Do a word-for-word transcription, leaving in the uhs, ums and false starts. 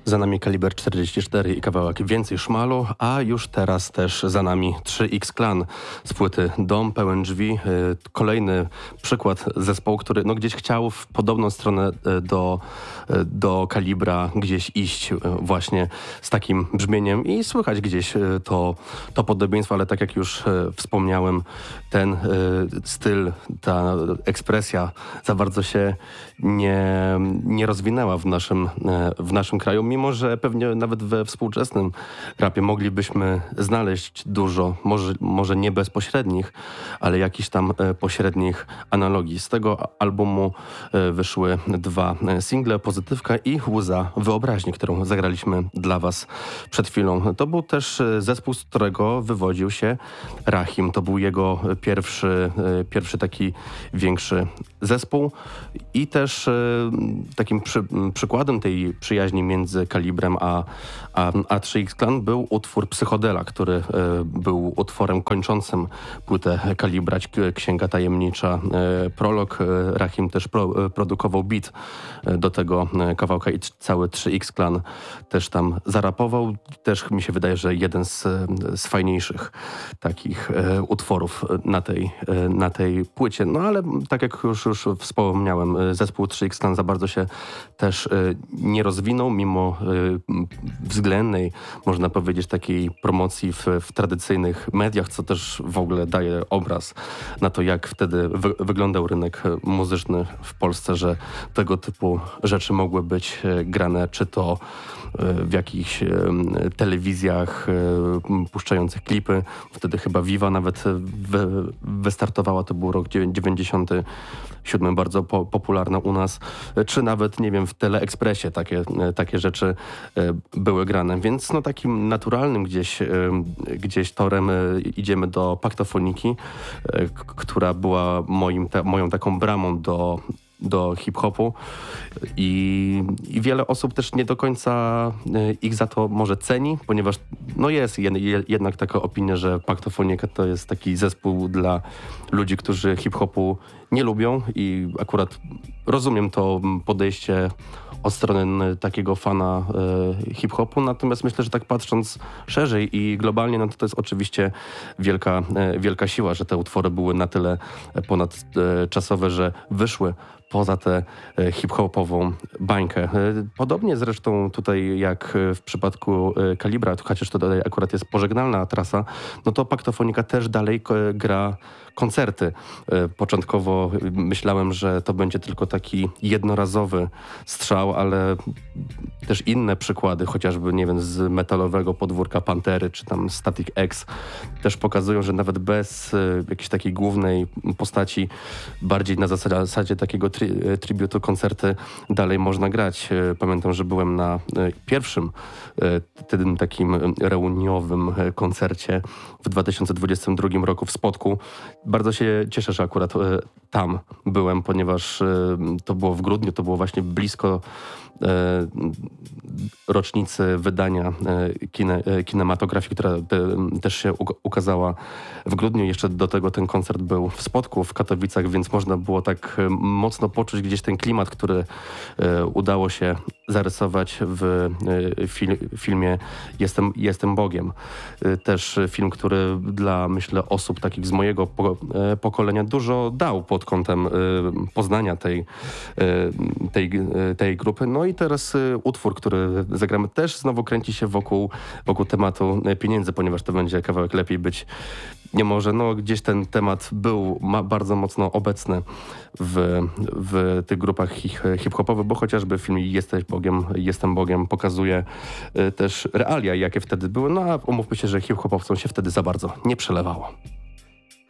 Za nami kaliber czterdzieści cztery i kawałek Więcej szmalu, a już teraz też za nami trzy X Clan z płyty Dom pełen drzwi. Kolejny przykład zespołu, który no gdzieś chciał w podobną stronę do, do kalibra gdzieś iść właśnie z takim brzmieniem i słychać gdzieś to, to podobieństwo, ale tak jak już wspomniałem, ten styl, ta ekspresja za bardzo się nie, nie rozwinęła w naszym, w naszym kraju, mimo że pewnie nawet we współczesnym rapie moglibyśmy znaleźć dużo, może, może nie bezpośrednich, ale jakichś tam pośrednich analogii. Z tego albumu wyszły dwa single, Pozytywka i Łza wyobraźni, którą zagraliśmy dla was przed chwilą. To był też zespół, z którego wywodził się Rahim. To był jego pierwszy, pierwszy taki większy zespół i też takim przy, przykładem tej przyjaźni między Kalibrem a, a, a trzy X Clan był utwór Psychodela, który e, był utworem kończącym płytę Kalibra, Księga Tajemnicza, e, prolog. E, Rahim też pro, e, produkował beat e, do tego e, kawałka i c- cały trzy X Clan też tam zarapował. Też mi się wydaje, że jeden z, z fajniejszych takich e, utworów na tej, e, na tej płycie. No ale tak jak już, już wspomniałem, e, zespół trzy X Clan za bardzo się też e, nie rozwinął, mimo y, względnej, można powiedzieć, takiej promocji w, w tradycyjnych mediach, co też w ogóle daje obraz na to, jak wtedy wy, wyglądał rynek muzyczny w Polsce, że tego typu rzeczy mogły być y, grane, czy to y, w jakichś y, telewizjach y, puszczających klipy. Wtedy chyba Viva nawet wy, wystartowała, to był rok dziewięćdziesiąty siódmy, bardzo po, popularna u nas, czy nawet, nie wiem, w Teleekspresie takie, takie rzeczy były grane. Więc no takim naturalnym gdzieś, gdzieś torem idziemy do Paktofoniki, k- która była moim, ta, moją taką bramą do do hip-hopu i, i wiele osób też nie do końca ich za to może ceni, ponieważ no jest jed, jednak taka opinia, że Paktofonika to jest taki zespół dla ludzi, którzy hip-hopu nie lubią i akurat rozumiem to podejście od strony takiego fana e, hip-hopu, natomiast myślę, że tak patrząc szerzej i globalnie, no to to jest oczywiście wielka, e, wielka siła, że te utwory były na tyle ponadczasowe, że wyszły poza tę e, hip-hopową bańkę. E, podobnie zresztą tutaj jak w przypadku e, Kalibra, chociaż tutaj akurat jest pożegnalna trasa, no to Paktofonika też dalej k- gra koncerty. E, początkowo myślałem, że to będzie tylko taki jednorazowy strzał, ale też inne przykłady, chociażby, nie wiem, z metalowego podwórka Pantery, czy tam Static X, też pokazują, że nawet bez y, jakiejś takiej głównej postaci, bardziej na zasadzie, zasadzie takiego tri, tributu koncerty dalej można grać. Y, pamiętam, że byłem na y, pierwszym y, tym takim reuniowym y, koncercie w dwa tysiące dwudziestym drugim roku w Spodku. Bardzo się cieszę, że akurat y, tam byłem, ponieważ y, to było w grudniu, to było właśnie blisko e, rocznicy wydania e, kine, e, kinematografii, która te, też się u, ukazała w grudniu. Jeszcze do tego ten koncert był w Spodku, w Katowicach, więc można było tak e, mocno poczuć gdzieś ten klimat, który e, udało się zarysować w e, fil, filmie Jestem, Jestem Bogiem. E, też film, który dla, myślę, osób takich z mojego po, e, pokolenia dużo dał pod kątem e, poznania tej, e, tej, e, tej grupy. No i teraz e, utwór, który zagramy, też znowu kręci się wokół, wokół tematu pieniędzy, ponieważ to będzie kawałek Lepiej być nie może. No gdzieś ten temat był ma, bardzo mocno obecny w, w tych grupach hip-hopowych, bo chociażby film Jesteś Bogiem, Jestem Bogiem pokazuje y, też realia, jakie wtedy były. No a umówmy się, że hip-hopowcom się wtedy za bardzo nie przelewało.